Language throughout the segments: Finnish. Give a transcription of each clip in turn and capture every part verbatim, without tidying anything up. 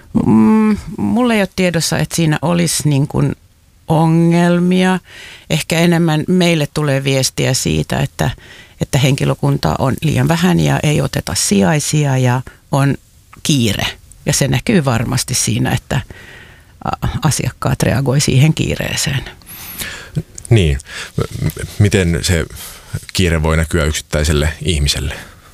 Mm, mulla ei ole tiedossa, että siinä olisi niin kuin ongelmia. Ehkä enemmän meille tulee viestiä siitä, että, että henkilökunta on liian vähän ja ei oteta sijaisia ja on kiire. Ja se näkyy varmasti siinä, että asiakkaat reagoi siihen kiireeseen. Niin. Miten se kiire voi näkyä yksittäiselle ihmiselle?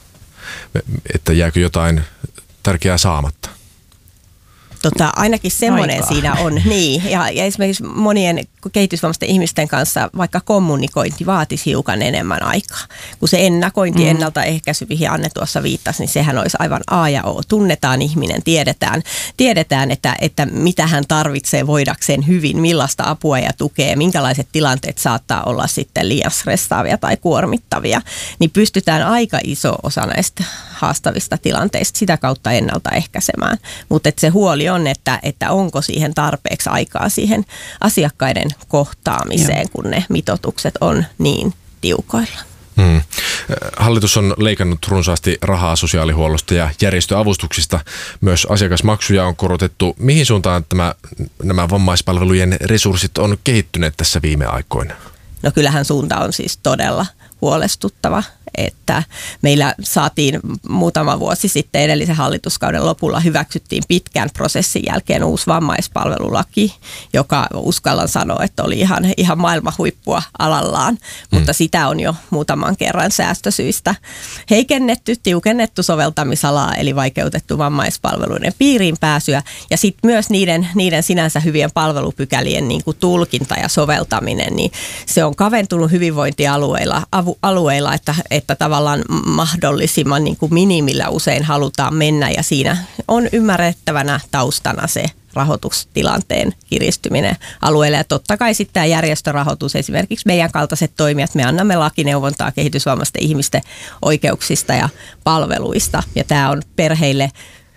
Että jääkö jotain tärkeää saamatta? Tota, ainakin semmoinen Aikaa. siinä on, niin. Ja, ja esimerkiksi monien kehitysvammaisten ihmisten kanssa vaikka kommunikointi vaatisi hiukan enemmän aikaa. Kun se ennakointi, mm. ennaltaehkäisy, mihin Anne tuossa viittasi, niin sehän olisi aivan A ja O. Tunnetaan ihminen, tiedetään, tiedetään että, että mitä hän tarvitsee voidakseen hyvin, millaista apua ja tukea, minkälaiset tilanteet saattaa olla sitten liian stressaavia tai kuormittavia. Niin pystytään aika iso osa näistä haastavista tilanteista sitä kautta ennaltaehkäisemään. Mutta se huoli on, että, että onko siihen tarpeeksi aikaa siihen asiakkaiden kohtaamiseen, Joo. kun ne mitoitukset on niin tiukoilla. Hmm. Hallitus on leikannut runsaasti rahaa sosiaalihuollosta ja järjestöavustuksista. Myös asiakasmaksuja on korotettu. Mihin suuntaan tämä, nämä vammaispalvelujen resurssit on kehittyneet tässä viime aikoina? No kyllähän suunta on siis todella huolestuttava, että meillä saatiin muutama vuosi sitten edellisen hallituskauden lopulla hyväksyttiin pitkän prosessin jälkeen uusi vammaispalvelulaki, joka uskallan sanoa, että oli ihan, ihan maailman huippua alallaan, mm. mutta sitä on jo muutaman kerran säästösyistä heikennetty, tiukennettu soveltamisalaa eli vaikeutettu vammaispalveluiden piiriin pääsyä ja sitten myös niiden, niiden sinänsä hyvien palvelupykälien niin kuin tulkinta ja soveltaminen, niin se on kaventunut hyvinvointialueilla, avu, alueilla, että, että tavallaan mahdollisimman niin kuin minimillä usein halutaan mennä ja siinä on ymmärrettävänä taustana se rahoitustilanteen kiristyminen alueelle. Ja totta kai sitten tämä järjestörahoitus, esimerkiksi meidän kaltaiset toimijat, me annamme lakineuvontaa kehitysvammaisten ihmisten oikeuksista ja palveluista ja tämä on perheille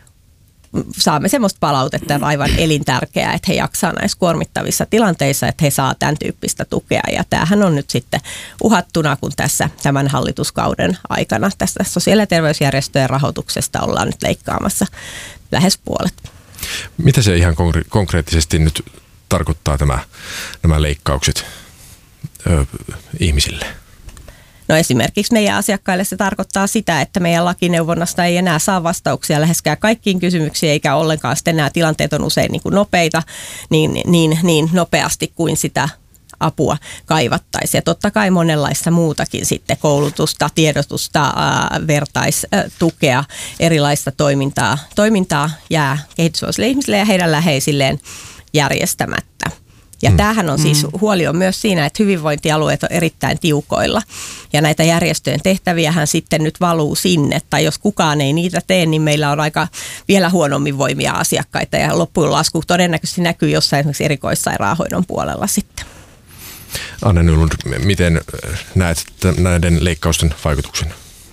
saamme semmoista palautetta, että aivan elintärkeää, että he jaksaa näissä kuormittavissa tilanteissa, että he saa tämän tyyppistä tukea. Ja tämähän on nyt sitten uhattuna, kun tässä tämän hallituskauden aikana tästä sosiaali- ja terveysjärjestöjen rahoituksesta ollaan nyt leikkaamassa lähes puolet. Mitä se ihan konkreettisesti nyt tarkoittaa tämä, nämä leikkaukset ö, ihmisille? No esimerkiksi meidän asiakkaille se tarkoittaa sitä, että meidän lakineuvonnasta ei enää saa vastauksia läheskään kaikkiin kysymyksiin, eikä ollenkaan sitten nämä tilanteet on usein niin kuin nopeita niin, niin, niin nopeasti kuin sitä apua kaivattaisiin. Ja totta kai monenlaista muutakin sitten, koulutusta, tiedotusta, ää, vertaistukea, erilaista toimintaa, toimintaa jää kehitysvammaisille ihmisille ja heidän läheisilleen järjestämättä. Ja mm. tämähän on siis, huoli on myös siinä, että hyvinvointialueet on erittäin tiukoilla. Ja näitä järjestöjen tehtäviähän sitten nyt valuu sinne. Tai jos kukaan ei niitä tee, niin meillä on aika vielä huonommin voimia asiakkaita. Ja loppujen lasku todennäköisesti näkyy jossain esimerkiksi erikoissairaanhoidon puolella sitten. Anne Nylund, miten näet näiden leikkausten vaikutuksen?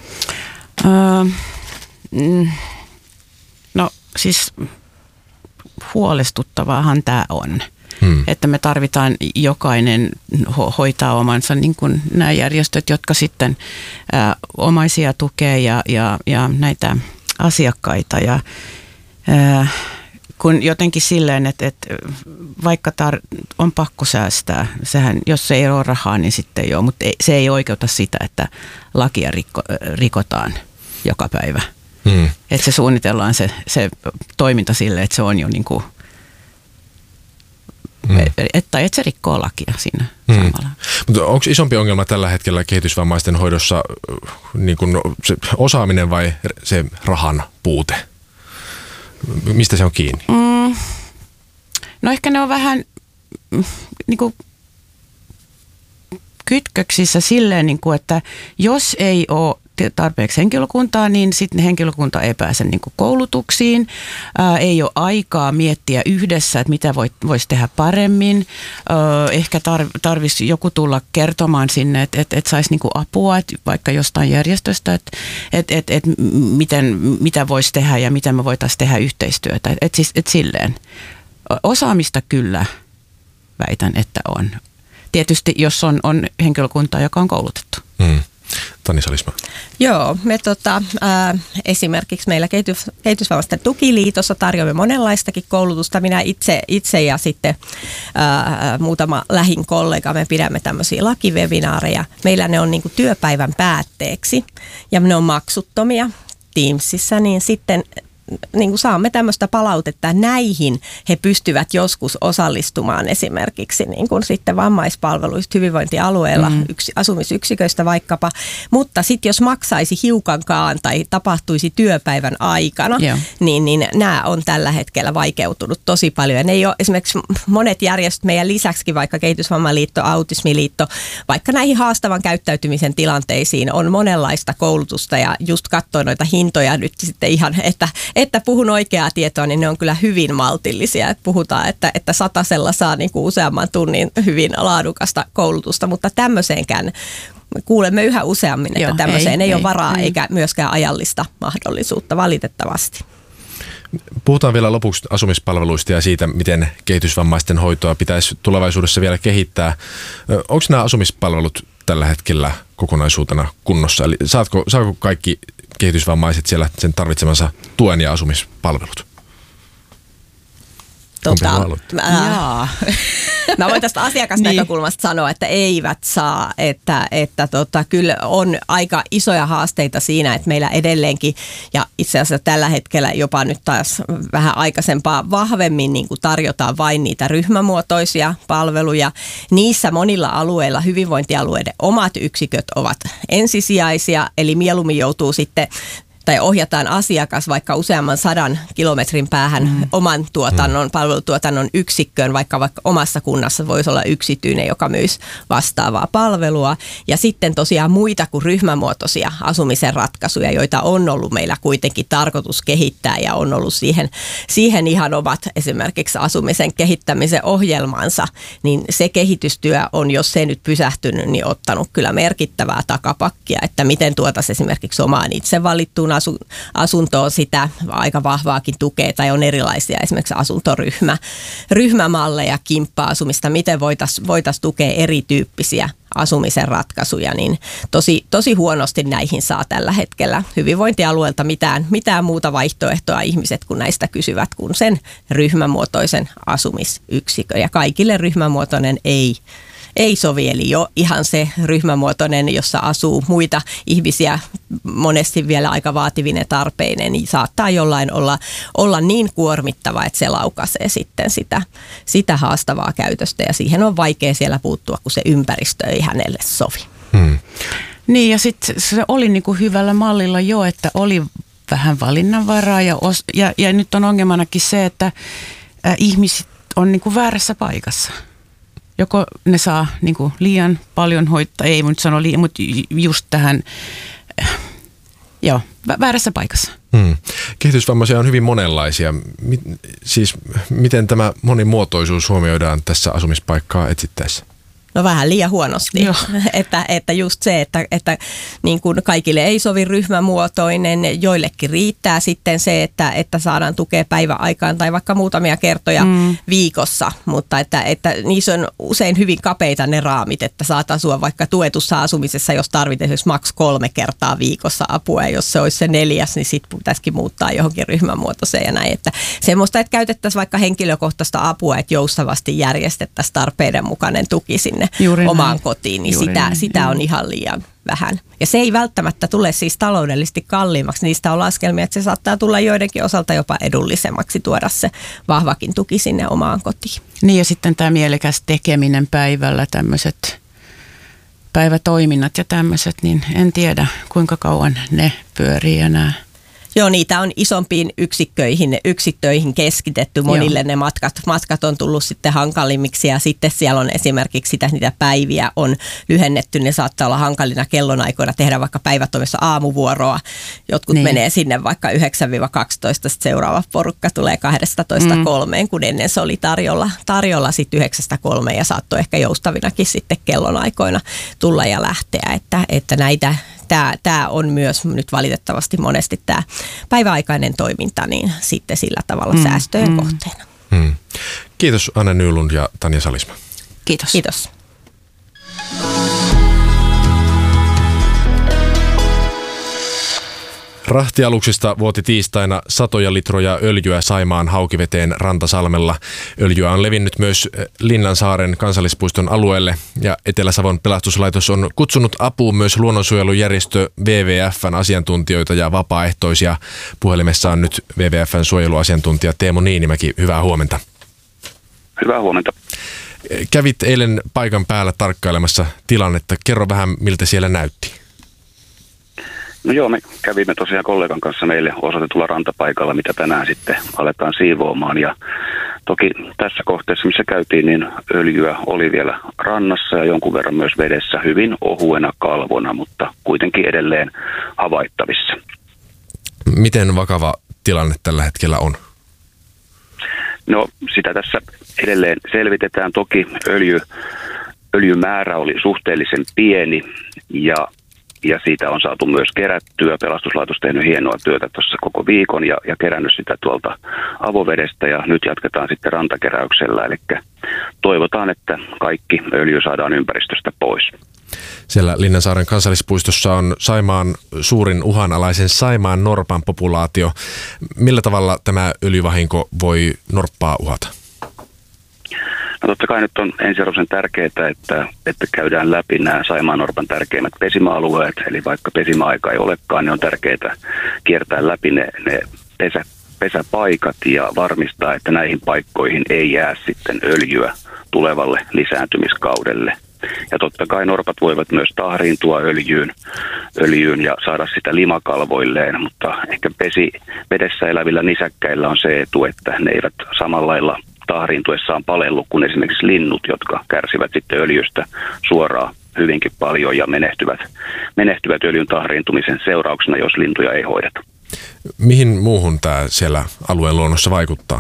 Öö, no siis huolestuttavaahan tämä on. Hmm. Että me tarvitaan jokainen ho- hoitaa omansa, niin kuin nämä järjestöt, jotka sitten ä, omaisia tukee ja, ja, ja näitä asiakkaita. Ja, ä, kun jotenkin silleen, että, että vaikka tar- on pakko säästää, sehän, jos ei ole rahaa, niin sitten ei ole, mutta ei, se ei oikeuta sitä, että lakia rikko- rikotaan joka päivä. Hmm. Että se suunnitellaan se, se toiminta silleen, että se on jo niin kuin Mm. Että et se rikkoo lakia siinä mm. samalla. Mutta onko isompi ongelma tällä hetkellä kehitysvammaisten hoidossa niin kun se osaaminen vai se rahan puute? Mistä se on kiinni? Mm. No ehkä ne on vähän niin kuin kytköksissä silleen, niin kuin, että jos ei ole tarpeeksi henkilökuntaa, niin sitten henkilökunta ei pääse niin kuin koulutuksiin. Ää, ei ole aikaa miettiä yhdessä, että mitä voisi tehdä paremmin. Ää, ehkä tar- tarvitsisi joku tulla kertomaan sinne, että et, et saisi niin kuin apua, et vaikka jostain järjestöstä, että et, et, et miten, mitä voisi tehdä ja miten me voitaisiin tehdä yhteistyötä. Et, et siis, et silleen. Osaamista kyllä väitän, että on. Tietysti jos on, on henkilökuntaa, joka on koulutettu. Mm. Tanja Salisma. Joo, me tota, ää, esimerkiksi meillä kehitys, kehitysvammaisten tukiliitossa tarjoamme monenlaistakin koulutusta. Minä itse, itse ja sitten ää, muutama lähin kollega, me pidämme tämmöisiä lakivebinaareja. Meillä ne on niin kuin työpäivän päätteeksi ja ne on maksuttomia Teamsissa, niin sitten niin kuin saamme tämmöistä palautetta, näihin he pystyvät joskus osallistumaan esimerkiksi niin kuin sitten vammaispalveluista hyvinvointialueella, mm. yksi, asumisyksiköistä vaikkapa, mutta sitten jos maksaisi hiukankaan tai tapahtuisi työpäivän aikana, yeah. niin, niin nämä on tällä hetkellä vaikeutunut tosi paljon. Ja ne ei ole esimerkiksi monet järjestöt meidän lisäksi, vaikka Kehitysvammaliitto, Autismiliitto, vaikka näihin haastavan käyttäytymisen tilanteisiin on monenlaista koulutusta ja just katsoin noita hintoja nyt sitten ihan, että Että puhun oikeaa tietoa, niin ne on kyllä hyvin maltillisia. Että puhutaan, että, että satasella saa niin kuin useamman tunnin hyvin laadukasta koulutusta, mutta tämmöiseenkään kuulemme yhä useammin, että Joo, tämmöiseen ei, ei ole varaa ei. eikä myöskään ajallista mahdollisuutta valitettavasti. Puhutaan vielä lopuksi asumispalveluista ja siitä, miten kehitysvammaisten hoitoa pitäisi tulevaisuudessa vielä kehittää. Onko nämä asumispalvelut tällä hetkellä kokonaisuutena kunnossa? Eli saatko, saako kaikki kehitysvammaiset siellä sen tarvitsemansa tuen ja asumispalvelut? Tota, ää, mä voin tästä asiakasnäkökulmasta niin. sanoa, että eivät saa, että, että tota, kyllä on aika isoja haasteita siinä, että meillä edelleenkin ja itse asiassa tällä hetkellä jopa nyt taas vähän aikaisempaa vahvemmin niin kuin tarjotaan vain niitä ryhmämuotoisia palveluja. Niissä monilla alueilla hyvinvointialueiden omat yksiköt ovat ensisijaisia, eli mieluummin joutuu sitten tai ohjataan asiakas vaikka useamman sadan kilometrin päähän mm. oman tuotannon, palvelutuotannon yksikköön, vaikka vaikka omassa kunnassa voisi olla yksityinen, joka myisi vastaavaa palvelua. Ja sitten tosiaan muita kuin ryhmämuotoisia asumisen ratkaisuja, joita on ollut meillä kuitenkin tarkoitus kehittää ja on ollut siihen, siihen ihan omat esimerkiksi asumisen kehittämisen ohjelmansa, niin se kehitystyö on, jos se nyt pysähtynyt, niin ottanut kyllä merkittävää takapakkia, että miten tuotaisiin esimerkiksi omaan itse valittuun asuntoon sitä aika vahvaakin tukea tai on erilaisia esimerkiksi asuntoryhmä, ryhmämalleja, kimppa-asumista, miten voitaisiin voitais tukea erityyppisiä asumisen ratkaisuja, niin tosi, tosi huonosti näihin saa tällä hetkellä hyvinvointialueelta mitään, mitään muuta vaihtoehtoa ihmiset, kun näistä kysyvät, kuin sen ryhmämuotoisen asumisyksikön. Ja kaikille ryhmämuotoinen ei Ei sovi, eli jo ihan se ryhmämuotoinen, jossa asuu muita ihmisiä monesti vielä aika vaativinen tarpeinen, niin saattaa jollain olla, olla niin kuormittava, että se laukaisee sitten sitä, sitä haastavaa käytöstä ja siihen on vaikea siellä puuttua, kun se ympäristö ei hänelle sovi. Hmm. Niin ja sitten se oli niinku hyvällä mallilla jo, että oli vähän valinnanvaraa ja, os, ja, ja nyt on ongelmanakin se, että äh, ihmiset on niinku väärässä paikassa. Joko ne saa niin kuin liian paljon hoitaa, ei nyt sano liian, mutta just tähän, joo, väärässä paikassa. Hmm. Kehitysvammaisia on hyvin monenlaisia. Mi- siis miten tämä monimuotoisuus huomioidaan tässä asumispaikkaa etsittäessä? No vähän liian huonosti, että, että just se, että, että niin kuin kaikille ei sovi ryhmämuotoinen, joillekin riittää sitten se, että, että saadaan tukea päiväaikaan tai vaikka muutamia kertoja mm. viikossa, mutta että, että niissä on usein hyvin kapeita ne raamit, että saat asua vaikka tuetussa asumisessa, jos tarvitsee esimerkiksi maks kolme kertaa viikossa apua ja jos se olisi se neljäs, niin sitten pitäisikin muuttaa johonkin ryhmämuotoiseen ja näin, että semmoista, että käytettäisiin vaikka henkilökohtaista apua, että joustavasti järjestettäisiin tarpeiden mukainen tuki sinne Juuri omaan näin. kotiin, niin Juuri sitä, sitä on ihan liian vähän. Ja se ei välttämättä tule siis taloudellisesti kalliimmaksi. Niistä on laskelmia, että se saattaa tulla joidenkin osalta jopa edullisemmaksi tuoda se vahvakin tuki sinne omaan kotiin. Niin ja sitten tämä mielekäs tekeminen päivällä, tämmöiset päivätoiminnat ja tämmöiset, niin en tiedä kuinka kauan ne pyörii enää. Joo, niitä on isompiin yksikköihin, yksikköihin keskitetty. Monille Joo. ne matkat, matkat on tullut sitten hankalimmiksi ja sitten siellä on esimerkiksi sitä, niitä päiviä on lyhennetty. Ne saattaa olla hankalina kellonaikoina tehdä vaikka päivätoimissa aamuvuoroa. Jotkut niin. menee sinne vaikka yhdeksän kaksitoista, sitten seuraava porukka tulee kaksitoista kolmeen, mm. kun ennen se oli tarjolla, tarjolla sitten yhdeksästä kolmeen ja saattoi ehkä joustavinakin sitten kellonaikoina tulla ja lähteä, että, että näitä Tämä, tämä on myös nyt valitettavasti monesti tämä päiväaikainen toiminta, niin sitten sillä tavalla mm, säästöjen mm. kohteena. Mm. Kiitos Anne Nylund ja Tanja Salisma. Kiitos. Kiitos. Rahtialuksista vuoti tiistaina satoja litroja öljyä Saimaan Haukiveteen Rantasalmella. Öljyä on levinnyt myös Linnansaaren kansallispuiston alueelle ja Etelä-Savon pelastuslaitos on kutsunut apuun myös luonnonsuojelujärjestö W W F:n asiantuntijoita ja vapaaehtoisia. Puhelimessa on nyt W W F:n suojeluasiantuntija Teemu Niinimäki. Hyvää huomenta. Hyvää huomenta. Kävit eilen paikan päällä tarkkailemassa tilannetta. Kerro vähän, miltä siellä näytti. No joo, me kävimme tosiaan kollegan kanssa meille osoitetulla rantapaikalla, mitä tänään sitten aletaan siivoamaan. Ja toki tässä kohteessa, missä käytiin, niin öljyä oli vielä rannassa ja jonkun verran myös vedessä hyvin ohuena kalvona, mutta kuitenkin edelleen havaittavissa. Miten vakava tilanne tällä hetkellä on? No sitä tässä edelleen selvitetään. Toki öljy, öljymäärä oli suhteellisen pieni ja, ja siitä on saatu myös kerättyä. Pelastuslaitos on tehnyt hienoa työtä tuossa koko viikon ja, ja kerännyt sitä tuolta avovedestä ja nyt jatketaan sitten rantakeräyksellä. Eli toivotaan, että kaikki öljy saadaan ympäristöstä pois. Siellä Linnansaaren kansallispuistossa on Saimaan suurin uhanalaisen Saimaan norpan populaatio. Millä tavalla tämä öljyvahinko voi norppaa uhata? No totta kai nyt on ensiarvoisen tärkeää, että, että käydään läpi nämä Saimaan norpan tärkeimmät pesimäalueet. Eli vaikka pesimäaika ei olekaan, niin on tärkeää kiertää läpi ne, ne pesä, pesäpaikat ja varmistaa, että näihin paikkoihin ei jää sitten öljyä tulevalle lisääntymiskaudelle. Ja totta kai norpat voivat myös tahriintua öljyyn, öljyyn ja saada sitä limakalvoilleen, mutta ehkä pesi, vedessä elävillä nisäkkäillä on se etu, että ne eivät samalla lailla tahriintuessaan palellu kuin esimerkiksi linnut, jotka kärsivät sitten öljystä suoraan hyvinkin paljon ja menehtyvät, menehtyvät öljyn tahriintumisen seurauksena, jos lintuja ei hoideta. Mihin muuhun tämä siellä alueen luonnossa vaikuttaa?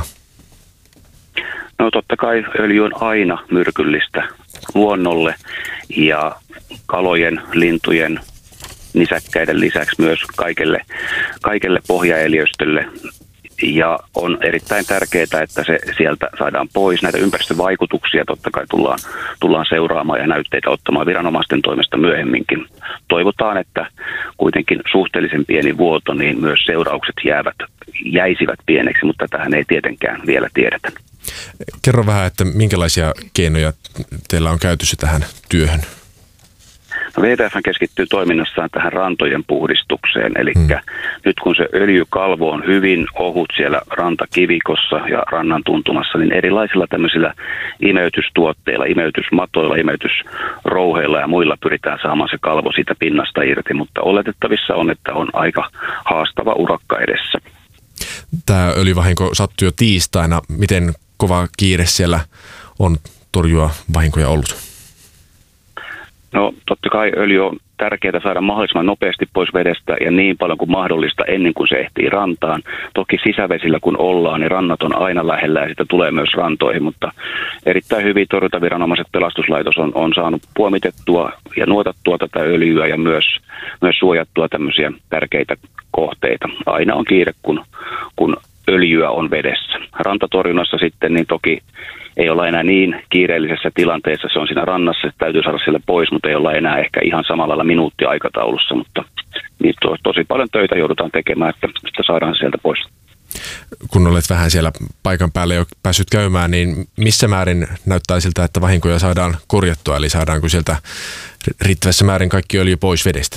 No totta kai öljy on aina myrkyllistä luonnolle ja kalojen, lintujen, nisäkkäiden lisäksi myös kaikelle, kaikelle pohjaeliöstölle. Ja on erittäin tärkeää, että se sieltä saadaan pois. Näitä ympäristövaikutuksia totta kai tullaan, tullaan seuraamaan ja näytteitä ottamaan viranomaisten toimesta myöhemminkin. Toivotaan, että kuitenkin suhteellisen pieni vuoto, niin myös seuraukset jäävät, jäisivät pieneksi, mutta tähän ei tietenkään vielä tiedetä. Kerro vähän, että minkälaisia keinoja teillä on käytössä tähän työhön? No W W F keskittyy toiminnassaan tähän rantojen puhdistukseen, eli hmm. nyt kun se öljykalvo on hyvin ohut siellä rantakivikossa ja rannan tuntumassa, niin erilaisilla tämmöisillä imeytystuotteilla, imeytysmatoilla, imeytysrouheilla ja muilla pyritään saamaan se kalvo siitä pinnasta irti, mutta oletettavissa on, että on aika haastava urakka edessä. Tämä öljyvahinko sattui jo tiistaina. Miten kova kiire siellä on torjua vahinkoja ollut? No totta kai öljy on tärkeää saada mahdollisimman nopeasti pois vedestä ja niin paljon kuin mahdollista ennen kuin se ehtii rantaan. Toki sisävesillä kun ollaan, niin rannat on aina lähellä ja sitä tulee myös rantoihin, mutta erittäin hyvin torjuntaviranomaiset pelastuslaitos on, on saanut puomitettua ja nuotattua tätä öljyä ja myös, myös suojattua tämmöisiä tärkeitä kohteita. Aina on kiire, kun, kun öljyä on vedessä. Rantatorjunnassa sitten niin toki ei olla enää niin kiireellisessä tilanteessa, se on siinä rannassa, että täytyy saada sille pois, mutta ei olla enää ehkä ihan samalla lailla minuuttiaikataulussa, mutta niin to, tosi paljon töitä joudutaan tekemään, että sitä saadaan sieltä pois. Kun olet vähän siellä paikan päälle jo päässyt käymään, niin missä määrin näyttää siltä, että vahinkoja saadaan korjattua, eli saadaanko sieltä riittävässä määrin kaikki öljy pois vedestä?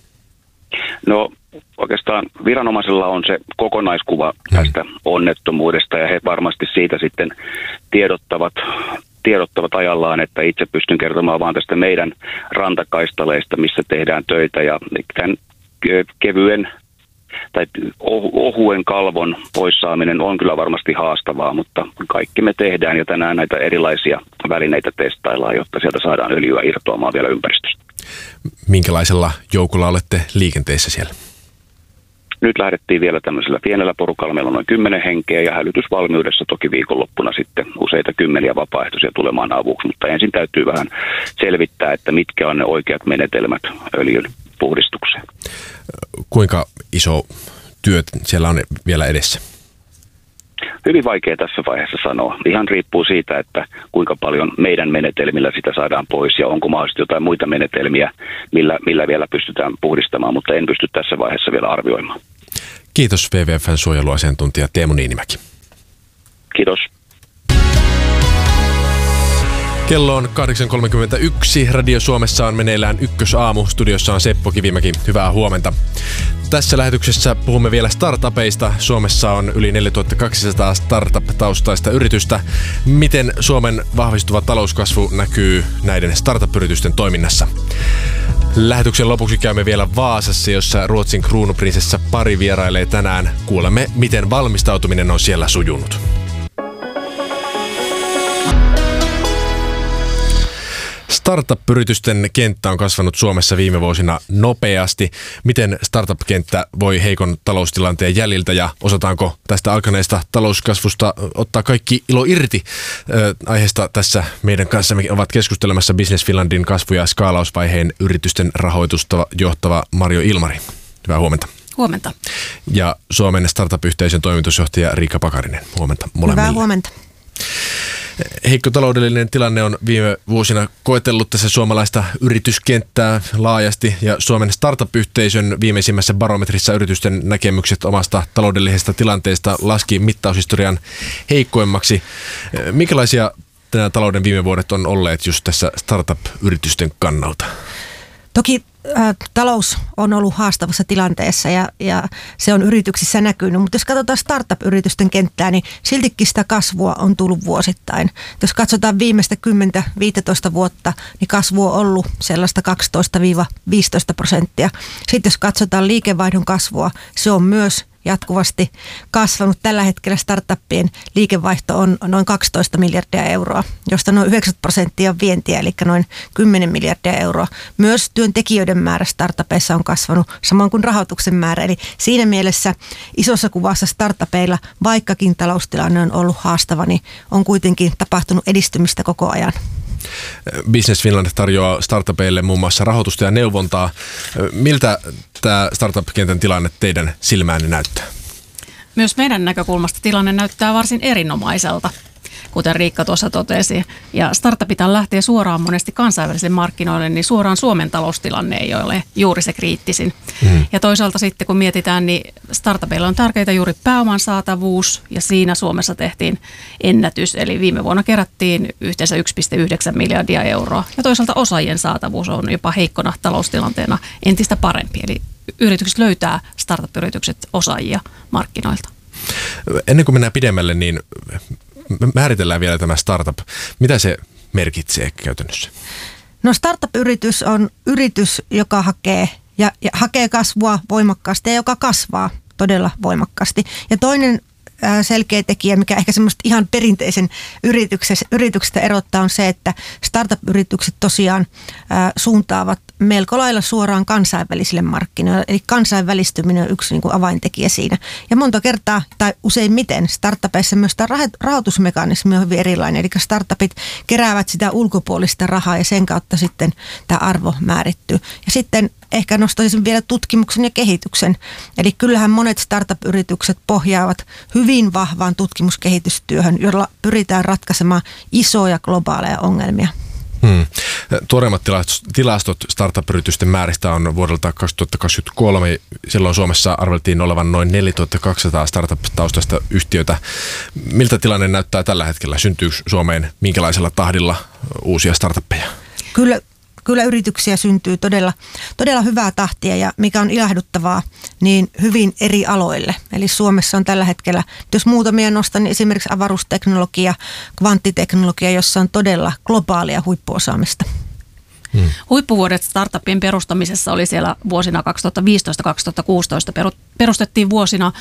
No oikeastaan viranomaisilla on se kokonaiskuva tästä onnettomuudesta ja he varmasti siitä sitten tiedottavat, tiedottavat ajallaan, että itse pystyn kertomaan vaan tästä meidän rantakaistaleista, missä tehdään töitä ja tämän kevyen tai ohuen kalvon poissaaminen on kyllä varmasti haastavaa, mutta kaikki me tehdään ja tänään näitä erilaisia välineitä testaillaan, jotta sieltä saadaan öljyä irtoamaan vielä ympäristöstä. Minkälaisella joukolla olette liikenteessä siellä? Nyt lähdettiin vielä tämmöisellä pienellä porukalla. Meillä on noin kymmenen henkeä ja hälytysvalmiudessa toki viikonloppuna sitten useita kymmeniä vapaaehtoisia tulemaan avuksi. Mutta ensin täytyy vähän selvittää, että mitkä on ne oikeat menetelmät öljyn puhdistukseen. Kuinka iso työ siellä on vielä edessä? Hyvin vaikea tässä vaiheessa sanoa. Ihan riippuu siitä, että kuinka paljon meidän menetelmillä sitä saadaan pois ja onko mahdollisesti jotain muita menetelmiä, millä, millä vielä pystytään puhdistamaan, mutta en pysty tässä vaiheessa vielä arvioimaan. Kiitos W W F:n suojeluasiantuntija Teemu Niinimäki. Kiitos. Kello on kahdeksan kolmekymmentäyksi. Radio Suomessa on meneillään Ykkösaamu. Studiossa on Seppo Kivimäki. Hyvää huomenta. Tässä lähetyksessä puhumme vielä startupeista. Suomessa on yli neljätuhattakaksisataa startup-taustaista yritystä. Miten Suomen vahvistuva talouskasvu näkyy näiden startup-yritysten toiminnassa? Lähetyksen lopuksi käymme vielä Vaasassa, jossa Ruotsin kruunuprinsessa pari vierailee tänään. Kuulemme, miten valmistautuminen on siellä sujunut. Startup-yritysten kenttä on kasvanut Suomessa viime vuosina nopeasti. Miten startup-kenttä voi heikon taloustilanteen jäljiltä ja osataanko tästä alkaneesta talouskasvusta ottaa kaikki ilo irti? Äh, aiheesta tässä meidän kanssamme ovat keskustelemassa Business Finlandin kasvu- ja skaalausvaiheen yritysten rahoitusta johtava Marjo Ilmari. Hyvää huomenta. Huomenta. Ja Suomen startup-yhteisön toimitusjohtaja Riikka Pakarinen. Huomenta molemmille. Hyvää huomenta. Heikko taloudellinen tilanne on viime vuosina koetellut tässä suomalaista yrityskenttää laajasti ja Suomen startup-yhteisön viimeisimmässä barometrissa yritysten näkemykset omasta taloudellisesta tilanteesta laski mittaushistorian heikkoimmaksi. Minkälaisia nämä talouden viime vuodet on olleet just tässä startup-yritysten kannalta? Toki ä, talous on ollut haastavassa tilanteessa ja, ja se on yrityksissä näkynyt, mutta jos katsotaan startup-yritysten kenttää, niin siltikin sitä kasvua on tullut vuosittain. Jos katsotaan viimeistä kymmenen viisitoista vuotta, niin kasvu on ollut sellaista kaksitoista viisitoista prosenttia. Sitten jos katsotaan liikevaihdon kasvua, se on myös jatkuvasti kasvanut. Tällä hetkellä startuppien liikevaihto on noin kaksitoista miljardia euroa, josta noin yhdeksänkymmentä prosenttia on vientiä, eli noin kymmenen miljardia euroa. Myös työntekijöiden määrä startupeissa on kasvanut, samoin kuin rahoituksen määrä. Eli siinä mielessä isossa kuvassa startupeilla, vaikkakin taloustilanne on ollut haastava, niin on kuitenkin tapahtunut edistymistä koko ajan. Business Finland tarjoaa startupeille muun muassa rahoitusta ja neuvontaa. Miltä tämä startup-kentän tilanne teidän silmäänne näyttää? Myös meidän näkökulmasta tilanne näyttää varsin erinomaiselta, kuten Riikka tuossa totesi. Ja startupithan lähtee suoraan monesti kansainvälisille markkinoille, niin suoraan Suomen taloustilanne ei ole juuri se kriittisin. Mm. Ja toisaalta sitten kun mietitään, niin startupeilla on tärkeää juuri pääoman saatavuus, ja siinä Suomessa tehtiin ennätys. Eli viime vuonna kerättiin yhteensä yksi pilkku yhdeksän miljardia euroa. Ja toisaalta osaajien saatavuus on jopa heikkona taloustilanteena entistä parempi. Eli yritykset löytää, startup-yritykset, osaajia markkinoilta. Ennen kuin mennään pidemmälle, niin määritellään vielä tämä startup. Mitä se merkitsee käytännössä? No startup-yritys on yritys, joka hakee, ja, ja hakee kasvua voimakkaasti ja joka kasvaa todella voimakkaasti. Ja toinen selkeä tekijä, mikä ehkä semmoista ihan perinteisen yrityksestä erottaa, on se, että startup-yritykset tosiaan ää, suuntaavat melko lailla suoraan kansainvälisille markkinoille. Eli kansainvälistyminen on yksi niin kuin avaintekijä siinä. Ja monta kertaa, tai useimmiten startupeissa myös tämä rahoitusmekanismi on hyvin erilainen. Eli startupit keräävät sitä ulkopuolista rahaa ja sen kautta sitten tämä arvo määrittyy. Ja sitten ehkä nostaisin vielä tutkimuksen ja kehityksen. Eli kyllähän monet startup-yritykset pohjaavat hyvin vahvaan tutkimuskehitystyöhön, jolla pyritään ratkaisemaan isoja globaaleja ongelmia. Hmm. Tuoreimmat tilastot startup-yritysten määristä on vuodelta kaksituhattakaksikymmentäkolme. Silloin Suomessa arveltiin olevan noin neljätuhattakaksisataa startup-taustaista yhtiötä. Miltä tilanne näyttää tällä hetkellä? Syntyykö Suomeen minkälaisella tahdilla uusia startuppeja? Kyllä. Kyllä yrityksiä syntyy todella, todella hyvää tahtia ja mikä on ilahduttavaa, niin hyvin eri aloille. Eli Suomessa on tällä hetkellä, jos muutamia nostan, niin esimerkiksi avaruusteknologia, kvanttiteknologia, jossa on todella globaalia huippuosaamista. Hmm. Huippuvuodet startupien perustamisessa oli siellä vuosina kaksituhattaviisitoista kaksituhattakuusitoista. Perustettiin vuosina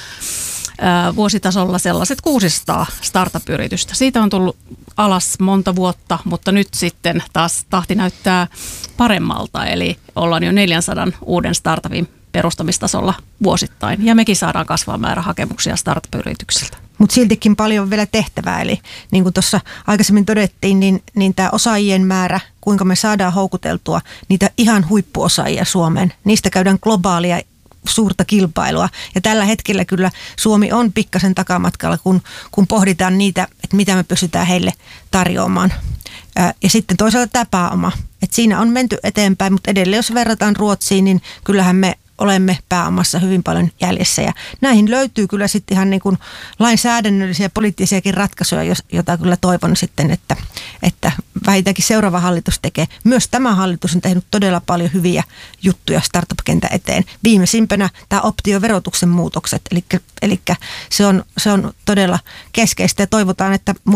ää, vuositasolla sellaiset kuusisataa startup-yritystä. Siitä on tullut alas monta vuotta, mutta nyt sitten taas tahti näyttää paremmalta. Eli ollaan jo neljänsadan uuden startupin perustamistasolla vuosittain. Ja mekin saadaan kasvaa määrä hakemuksia startup-yrityksiltä. Mutta siltikin paljon vielä tehtävää. Eli niin kuin tuossa aikaisemmin todettiin, niin, niin tämä osaajien määrä, kuinka me saadaan houkuteltua niitä ihan huippuosaajia Suomeen. Niistä käydään globaalia suurta kilpailua. Ja tällä hetkellä kyllä Suomi on pikkasen takamatkalla, kun, kun pohditaan niitä, että mitä me pystytään heille tarjoamaan. Ää, ja sitten toisaalta tämä pääoma. Että siinä on menty eteenpäin, mutta edelleen jos verrataan Ruotsiin, niin kyllähän me olemme pääomassa hyvin paljon jäljessä. Ja näihin löytyy kyllä sitten ihan niin kuin lainsäädännöllisiä ja poliittisiakin ratkaisuja, jota kyllä toivon sitten, että, että vähintäänkin seuraava hallitus tekee. Myös tämä hallitus on tehnyt todella paljon hyviä juttuja startup-kentän eteen. Viimeisimpänä tämä optioverotuksen muutokset, eli, eli se, on, se on todella keskeistä ja toivotaan, että